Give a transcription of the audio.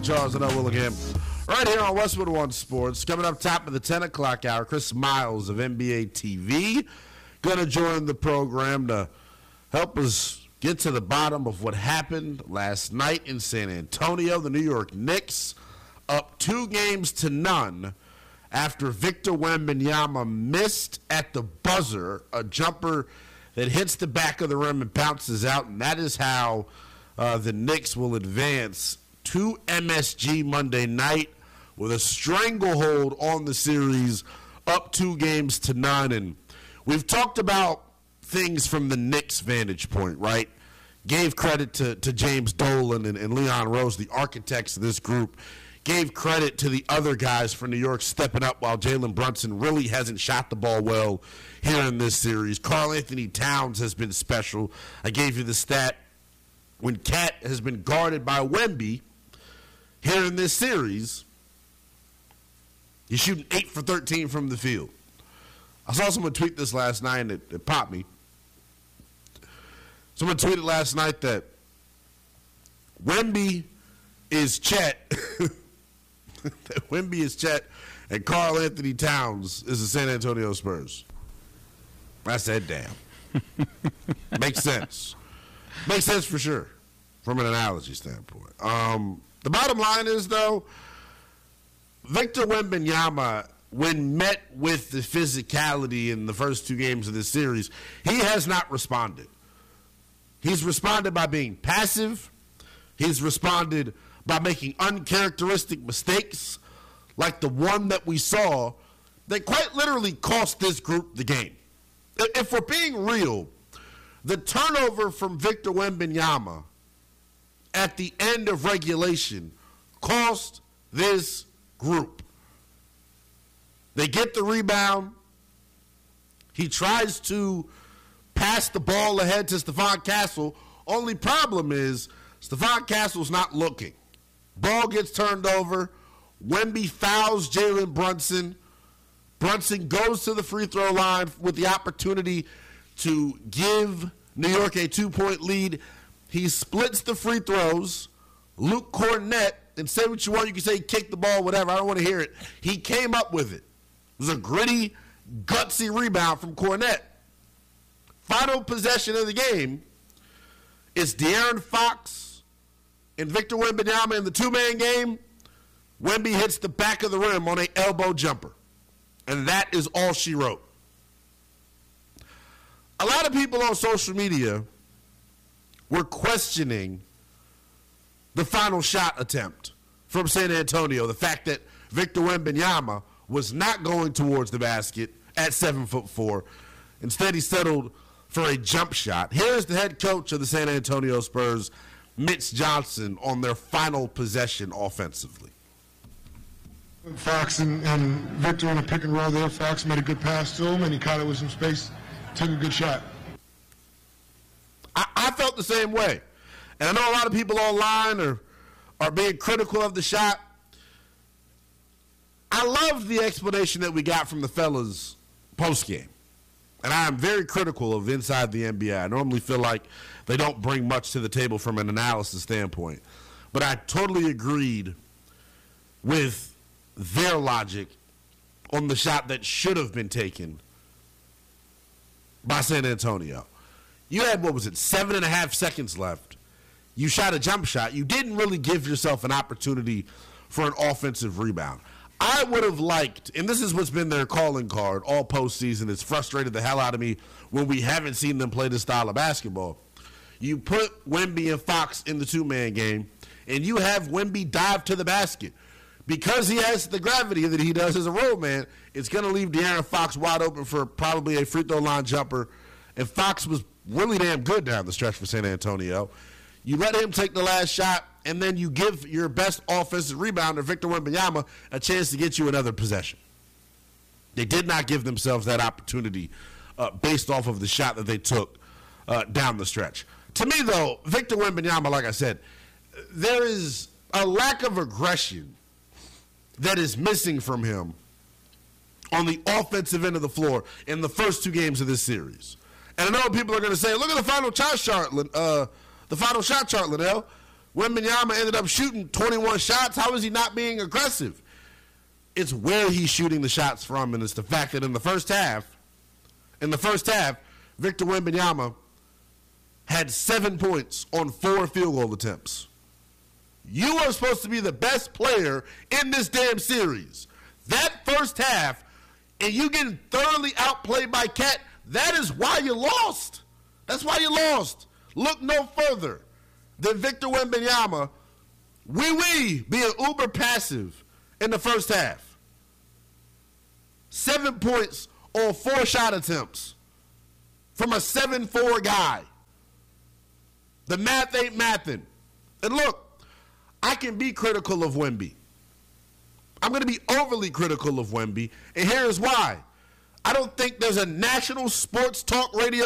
Charles and L. Willingham, right here on Westwood One Sports. Coming up top of the 10 o'clock hour, Chris Miles of NBA TV going to join the program to help us get to the bottom of what happened last night in San Antonio. The New York Knicks up 2-0 after Victor Wembanyama missed at the buzzer a jumper that hits the back of the rim and bounces out, and that is how the Knicks will advance to MSG Monday night with a stranglehold on the series, up 2-0. And we've talked about things from the Knicks' vantage point, right? Gave credit to James Dolan and Leon Rose, the architects of this group. Gave credit to the other guys for New York stepping up while Jalen Brunson really hasn't shot the ball well here in this series. Karl-Anthony Towns has been special. I gave you the stat. When Cat has been guarded by Wemby here in this series, he's shooting 8 for 13 from the field. I saw someone tweet this last night, and it popped me. Someone tweeted last night that Wemby is Chet. That Wemby is Chet, and Karl-Anthony Towns is the San Antonio Spurs. I said, damn. Makes sense. Makes sense for sure, from an analogy standpoint. The bottom line is, though, Victor Wembanyama, when met with the physicality in the first 2 games of this series, he has not responded. He's responded by being passive. He's responded by making uncharacteristic mistakes, like the one that we saw that quite literally cost this group the game. If we're being real, the turnover from Victor Wembanyama at the end of regulation cost this group. They get the rebound. He tries to pass the ball ahead to Stephon Castle. Only problem is Stephon Castle's not looking. Ball gets turned over. Wemby fouls Jalen Brunson. Brunson goes to the free throw line with the opportunity to give New York a 2-point lead. He splits the free throws. Luke Cornett, and say what you want, you can say he kicked the ball, whatever. I don't want to hear it. He came up with it. It was a gritty, gutsy rebound from Cornett. Final possession of the game is De'Aaron Fox and Victor Wembanyama in the 2-man game. Wemby hits the back of the rim on an elbow jumper. And that is all she wrote. A lot of people on social media were questioning the final shot attempt from San Antonio. The fact that Victor Wembanyama was not going towards the basket at 7'4". Instead, he settled for a jump shot. Here's the head coach of the San Antonio Spurs, Mitch Johnson, on their final possession offensively. Fox and Victor on a pick and roll there. Fox made a good pass to him, and he caught it with some space. Took a good shot. I felt the same way. And I know a lot of people online are being critical of the shot. I loved the explanation that we got from the fellas post-game. And I am very critical of Inside the NBA. I normally feel like they don't bring much to the table from an analysis standpoint. But I totally agreed with their logic on the shot that should have been taken by San Antonio. You had, 7.5 seconds left. You shot a jump shot. You didn't really give yourself an opportunity for an offensive rebound. I would have liked, and this is what's been their calling card all postseason. It's frustrated the hell out of me when we haven't seen them play this style of basketball. You put Wemby and Fox in the 2-man game, and you have Wemby dive to the basket. Because he has the gravity that he does as a roll man, it's going to leave De'Aaron Fox wide open for probably a free throw line jumper. And Fox was really damn good down the stretch for San Antonio. You let him take the last shot, and then you give your best offensive rebounder, Victor Wembanyama, a chance to get you another possession. They did not give themselves that opportunity based off of the shot that they took down the stretch. To me, though, Victor Wembanyama, like I said, there is a lack of aggression that is missing from him on the offensive end of the floor in the first 2 games of this series. And I know people are going to say, look at the final shot chart, Liddell. Wembanyama ended up shooting 21 shots. How is he not being aggressive? It's where he's shooting the shots from, and it's the fact that in the first half, Victor Wembanyama had 7 points on 4 field goal attempts. You are supposed to be the best player in this damn series. That first half, and you getting thoroughly outplayed by Cat, that is why you lost. That's why you lost. Look no further than Victor Wembanyama being uber passive in the first half. 7 points on 4 shot attempts from a 7'4" guy. The math ain't mathing. And look, I can be critical of Wemby. I'm going to be overly critical of Wemby, and here's why. I don't think there's a national sports talk radio